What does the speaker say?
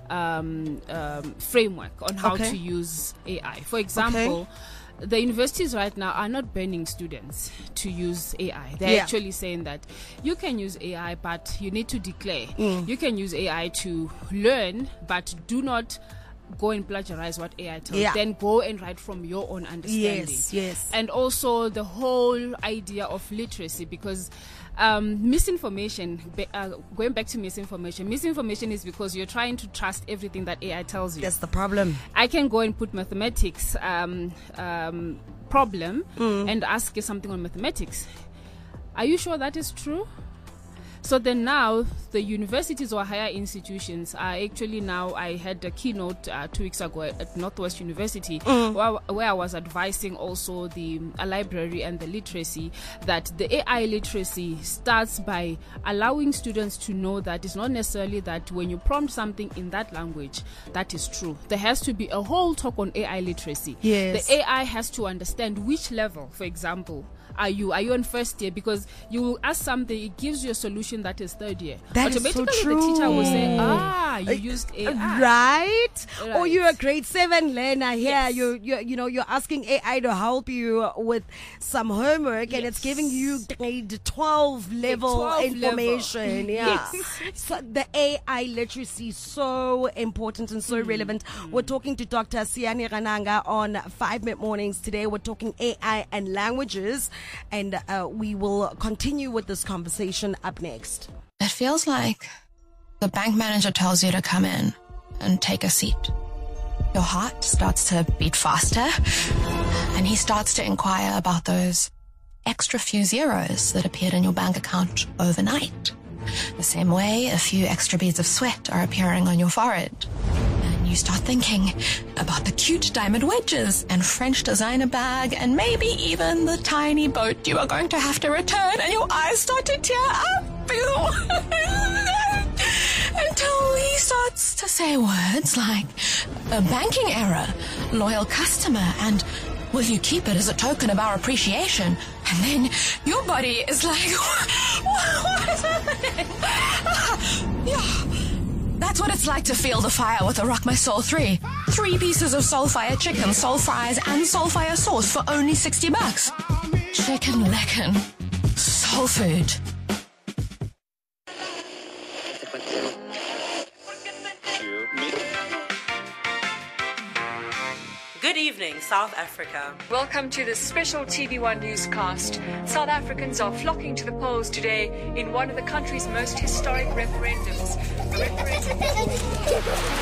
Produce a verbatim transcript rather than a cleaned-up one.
um, um, framework on how Okay. to use A I. For example, the universities right now are not banning students to use A I. They're Yeah. actually saying that you can use A I, but you need to declare. Mm. You can use A I to learn, but do not go and plagiarize what A I tells. Yeah. Then go and write from your own understanding. Yes, yes. And also the whole idea of literacy, because um, misinformation, be- uh, going back to misinformation, misinformation is because you're trying to trust everything that A I tells you. That's the problem. I can go and put mathematics um, um, problem Mm. and ask you something on mathematics. Are you sure that is true? So then now the universities or higher institutions are actually now, I had a keynote uh, two weeks ago at Northwest University Mm. where, where I was advising also the uh, library and the literacy that the A I literacy starts by allowing students to know that it's not necessarily that when you prompt something in that language, that is true. There has to be a whole talk on A I literacy. Yes. The A I has to understand which level, for example, are you? Are you in first year? Because you will ask something, it gives you a solution that is third year. That is so Automatically true. the teacher will say, ah, you used A I. Right? Or Right. you're a grade seven learner here. Yes. You you you know you're asking A I to help you with some homework, and it's Yes. giving you grade twelve level twelve information. level. Yeah. Yes. So the A I literacy is so important and so relevant. We're talking to Doctor Siani Rananga on Five Minute Mornings today. We're talking A I and languages, and uh, we will continue with this conversation up next. It feels like the bank manager tells you to come in and take a seat. Your heart starts to beat faster, and he starts to inquire about those extra few zeros that appeared in your bank account overnight. The same way a few extra beads of sweat are appearing on your forehead. And you start thinking about the cute diamond wedges and French designer bag and maybe even the tiny boat you are going to have to return, and your eyes start to tear up. Until he starts to say words like a banking error, loyal customer, and will you keep it as a token of our appreciation? And then your body is like, what is happening? Yeah. That's what it's like to feel the fire with a Rock My Soul three. Three pieces of Soulfire chicken, soul fries, and Soulfire sauce for only sixty bucks. Chicken lickin'. Soul food. Good evening, South Africa. Welcome to this special T V one newscast. South Africans are flocking to the polls today in one of the country's most historic referendums. Referendum